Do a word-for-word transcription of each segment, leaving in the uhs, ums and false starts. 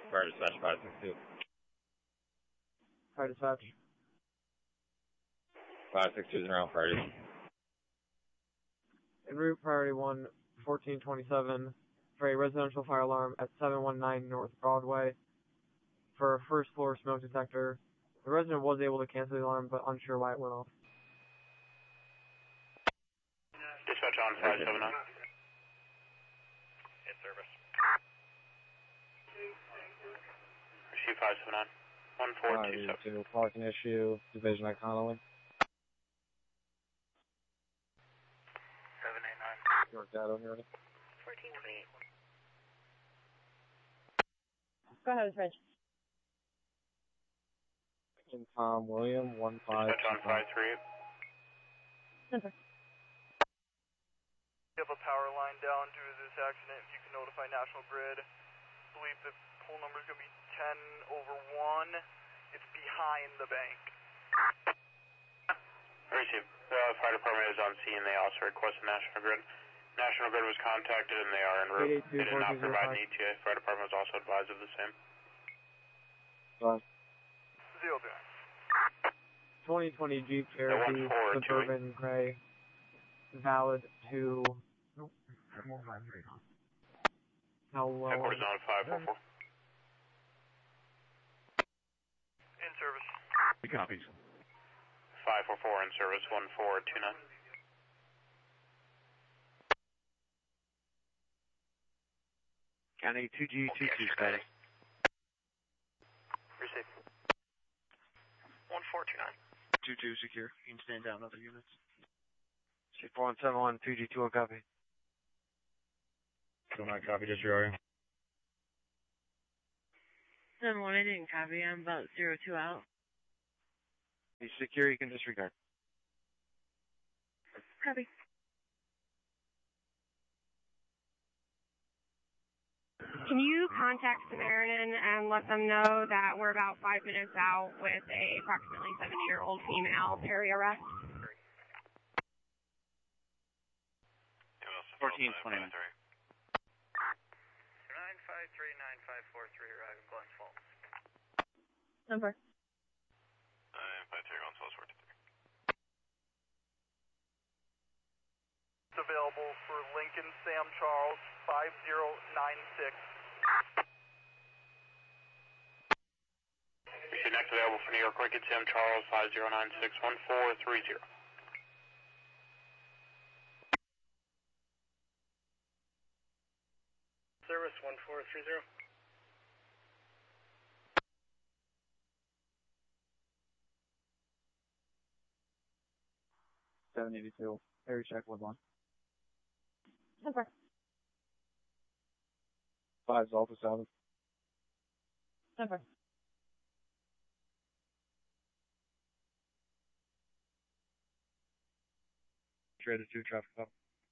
Fire dispatch five six two. Fire dispatch. five six two is around Friday. En route, priority one, fourteen twenty-seven, for a residential fire alarm at seven one nine North Broadway for a first floor smoke detector. The resident was able to cancel the alarm, but unsure why it went off. Dispatch on five seven nine. In service. Receive five seven nine. one four two seven. Parking issue, Division at Connolly. seven eight nine. York Dado, you ready? fourteen twenty-eight. Go ahead, Rich. In Tom William, one five. Dispatch on five three eight. Number. We have a power line down due to this accident. If you can notify National Grid. I believe the pole number is going to be ten over one. It's behind the bank. Receive. The fire department is on scene. They also requested National Grid. National Grid was contacted and they are en route. They did not provide an E T A. Fire department was also advised of the same. Right. Zero three nine. twenty twenty Jeep Cherokee, Suburban Gray, valid to... Nope. How low? Headquarters on five four four. In service. He copies. five four four in service, one four two nine. County two G two two status. Receive. one four two nine. two two secure. You can stand down other units. Shape one seven one, two G two one copy. Still not copy, disregarding. seven one, I didn't copy. I'm about zero two out. He's secure, you can disregard. Copy. Can you contact Samaritan and let them know that we're about five minutes out with a approximately seventy-year-old female peri arrest? fourteen twenty-nine. nine five three nine five four three arriving Glens Falls. Number. nine five three Glens Falls four two three. It's available for Lincoln Sam Charles five zero nine six. We see next available for New York Lincoln Sam Charles five zero nine six one four three zero. Service one four three zero. seven eighty-two. Area check with one. Number. five Alpha seven. Number. Trader two traffic stop.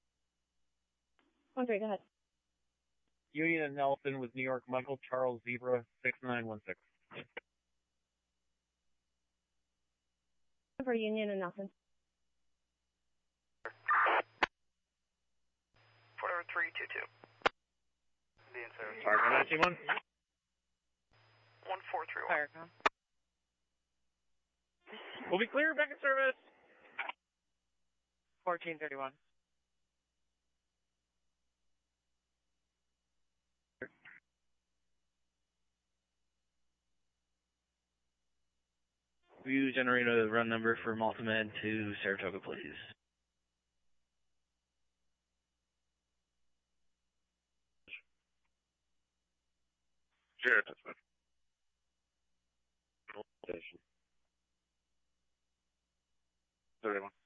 One three, go ahead. Union and Nelson with New York Michael Charles Zebra six nine one six. Number Union and Nelson. four three two two. Be in service. Fire nineteen one. one four three one. Firecom. We'll be clear, back in service. fourteen thirty-one. Will you generate a run number for Multimed to Saratoga, please? Sure, that's fine. Station. thirty-one.